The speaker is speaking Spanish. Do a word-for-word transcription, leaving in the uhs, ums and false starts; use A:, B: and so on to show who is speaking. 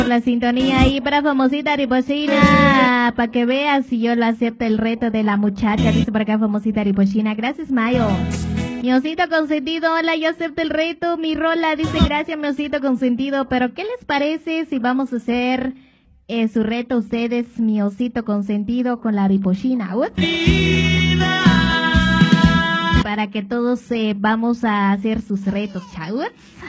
A: La sintonía ahí para famosita Ripochina, para que veas si yo lo acepto el reto de la muchacha, dice por acá famosita Ripochina. Gracias, Mayo. Mi osito consentido, hola, yo acepto el reto. Mi rola dice gracias, mi osito consentido, pero ¿qué les parece si vamos a hacer eh, su reto ustedes, mi osito consentido, con la Ripochina? ¿What? Para que todos eh, vamos a hacer sus retos, chavos.